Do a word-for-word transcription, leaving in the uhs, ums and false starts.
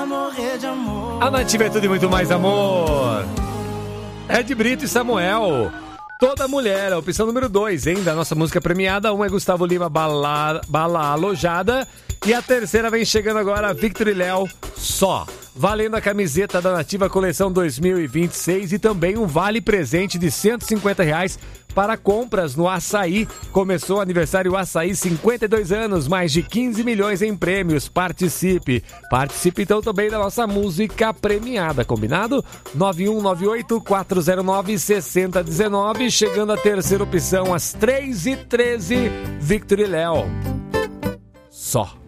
morrer de amor. A Nativa é tudo e muito mais amor. Ed Brito e Samuel. Toda Mulher, a opção número dois, hein, da nossa música premiada. Uma é Gustavo Lima, Bala, Bala Alojada. E a terceira vem chegando agora, Victor e Léo, Só. Valendo a camiseta da Nativa Coleção dois mil e vinte e seis e também um vale presente de cento e cinquenta reais para compras no Açaí. Começou o aniversário Açaí, cinquenta e dois anos, mais de quinze milhões em prêmios. Participe. Participe então também da nossa música premiada, combinado? nove um nove oito quatro zero nove seis zero um nove. Chegando à terceira opção, às três e treze, Victor e Léo, Só.